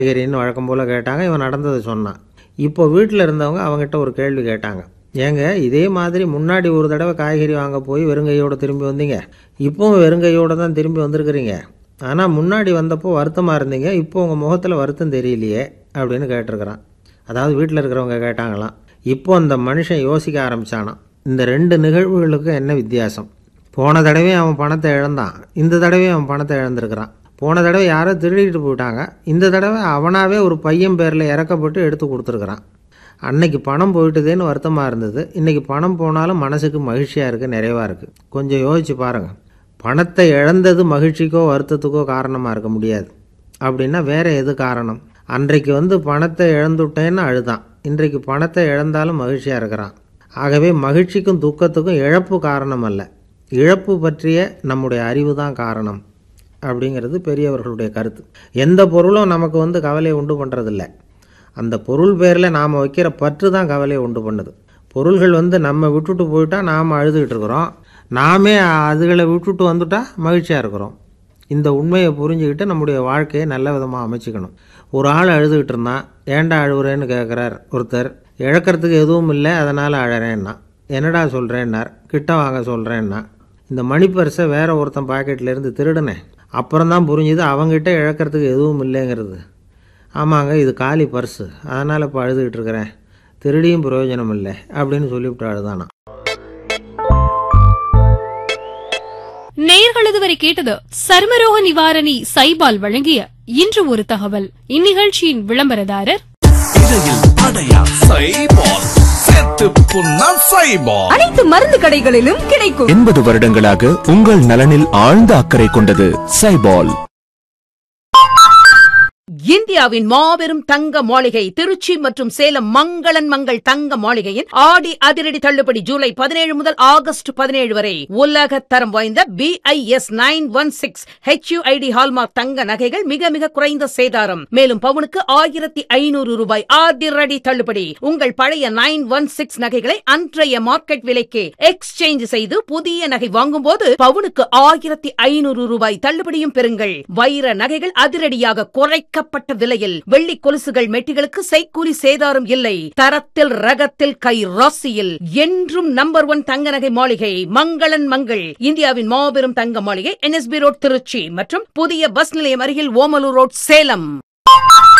காய்கறின்னு வழக்கம் போல் கேட்டாங்க. இவன் நடந்ததை சொன்னான். இப்போ வீட்டில் இருந்தவங்க அவங்ககிட்ட ஒரு கேள்வி கேட்டாங்க. ஏங்க, இதே மாதிரி முன்னாடி ஒரு தடவை காய்கறி வாங்க போய் வெறுங்கையோடு திரும்பி வந்தீங்க, இப்போவும் வெறுங்கையோடு தான் திரும்பி வந்திருக்கிறீங்க. ஆனால் முன்னாடி வந்தப்போ வருத்தமாக இருந்தீங்க, இப்போ உங்கள் முகத்தில் வருத்தம் தெரியலையே அப்படின்னு கேட்டிருக்கிறான். அதாவது வீட்டில் இருக்கிறவங்க கேட்டாங்களாம். இப்போ அந்த மனுஷன் யோசிக்க ஆரம்பித்தானான், இந்த 2 நிகழ்வுகளுக்கும் என்ன வித்தியாசம். போன தடவை அவன் பணத்தை இழந்தான், இந்த தடவை அவன் பணத்தை இழந்திருக்கிறான். போன தடவை யாரோ திருடிட்டு போயிட்டாங்க, இந்த தடவை அவனாவே ஒரு பையன் பேரில் இறக்கப்பட்டு எடுத்து கொடுத்துருக்குறான். அன்னைக்கு பணம் போயிட்டுதேன்னு வருத்தமாக இருந்தது, இன்றைக்கி பணம் போனாலும் மனசுக்கு மகிழ்ச்சியாக இருக்குது, நிறைவாக இருக்குது. கொஞ்சம் யோசிச்சு பாருங்கள். பணத்தை இழந்தது மகிழ்ச்சிக்கோ வருத்தத்துக்கோ காரணமாக இருக்க முடியாது. அப்படின்னா வேறு எது காரணம்? அன்றைக்கு பணத்தை இழந்துட்டேன்னு அழுதான், இன்றைக்கு பணத்தை இழந்தாலும் மகிழ்ச்சியாக இருக்கிறான். ஆகவே மகிழ்ச்சிக்கும் துக்கத்துக்கும் இழப்பு காரணம் அல்ல, இழப்பு பற்றிய நம்முடைய அறிவு தான் காரணம் அப்படிங்கிறது பெரியவர்களுடைய கருத்து. எந்த பொருளும் நமக்கு கவலையை உண்டு பண்ணுறதில்ல, அந்த பொருள் பேரில் நாம் வைக்கிற பற்று தான் கவலையை உண்டு பண்ணுது. பொருள்கள் நம்ம விட்டுட்டு போயிட்டால் நாம் அழுதுகிட்டு இருக்கிறோம், நாமே அதுகளை விட்டுட்டு வந்துட்டால் மகிழ்ச்சியாக இருக்கிறோம். இந்த உண்மையை புரிஞ்சுக்கிட்டு நம்முடைய வாழ்க்கையை நல்ல விதமாக அமைச்சிக்கணும். ஒரு ஆள் அழுதுகிட்டு இருந்தான், ஏன்டா அழுகுறேன்னு கேட்குறார் ஒருத்தர். இழக்கிறதுக்கு எதுவும் இல்லை அதனால் அழறேன்னா. என்னடா சொல்கிறேன்னார். கிட்ட வாங்க சொல்கிறேன்னா. இந்த மணி பர்ஸை வேற ஒருத்தன் பாக்கெட்லேருந்து திருடினேன், அப்புறம் தான் புரிஞ்சுது அவங்ககிட்ட இழக்கிறதுக்கு எதுவும் இல்லைங்கிறது. ஆமாங்க, இது காலி பர்ஸு, அதனால் இப்போ அழுதுகிட்டு இருக்கிறேன், திருடியும் பிரயோஜனம் இல்லை அப்படின்னு சொல்லிவிட்டு அழுதானா. நேயர்கள் இதுவரை கேட்டது சர்மரோக நிவாரணி சைபால் வழங்கிய இன்று ஒரு தகவல். இந்நிகழ்ச்சியின் விளம்பரதாரர் அனைத்து மருந்து கடைகளிலும் கிடைக்கும். 80 வருடங்களாக உங்கள் நலனில் ஆழ்ந்த அக்கறை கொண்டது சைபால். இந்தியாவின் மாபெரும் தங்க மாளிகை திருச்சி மற்றும் சேலம் மங்களன் மங்கள் தங்க மாளிகையின் ஆடி அதிரடி தள்ளுபடி ஜூலை 17 முதல் ஆகஸ்ட் 17 வரை. உலக தரம் வாய்ந்த BIS 916 HUID ஹால்மார்க் தங்க நகைகள் மிக மிக குறைந்த சேதாரம். மேலும் பவுனுக்கு 1500 ரூபாய் அதிரடி தள்ளுபடி. உங்கள் பழைய 916 நகைகளை அன்றைய மார்க்கெட் விலைக்கு எக்ஸ்சேஞ்ச் செய்து புதிய நகை வாங்கும் போது பவுனுக்கு 1500 ரூபாய் தள்ளுபடியும் பெறுங்கள். வைர நகைகள் அதிரடியாக குறைக்கப்பட்ட விலையில். வெள்ளி கொலுசுகள் மெட்டிகளுக்கு செய்கூலி சேதாரம் இல்லை. தரத்தில் ரகத்தில் கை ராசியில் என்றும் நம்பர் 1 தங்க நகை மாளிகை மங்களன் மங்கள். இந்தியாவின் மாபெரும் தங்க மாளிகை NSB ரோட் திருச்சி மற்றும் புதிய பஸ் நிலையம் அருகில் ஓமலூர் ரோட் சேலம்.